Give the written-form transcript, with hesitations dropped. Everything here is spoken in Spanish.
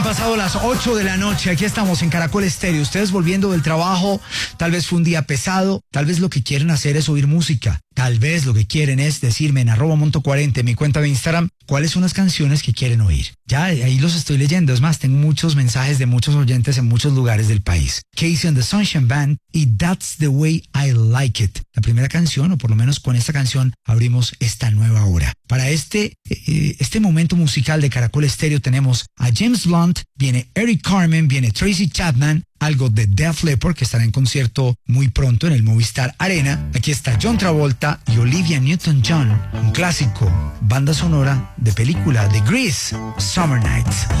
Han pasado las 8 de la noche, aquí estamos en Caracol Estéreo, ustedes volviendo del trabajo, tal vez fue un día pesado, tal vez lo que quieren hacer es oír música, tal vez lo que quieren es decirme en @monto40, en mi cuenta de Instagram, cuáles son las canciones que quieren oír. Ya, ahí los estoy leyendo, es más, tengo muchos mensajes de muchos oyentes en muchos lugares del país. Casey and the Sunshine Band y That's the Way I Like It. La primera canción, o por lo menos con esta canción, abrimos esta nueva hora. Para este momento musical de Caracol Estéreo tenemos a James Blunt, viene Eric Carmen, viene Tracy Chapman, algo de Def Leppard, que estará en concierto muy pronto en el Movistar Arena. Aquí está John Travolta y Olivia Newton-John, un clásico, banda sonora de película de Grease, Summer Nights.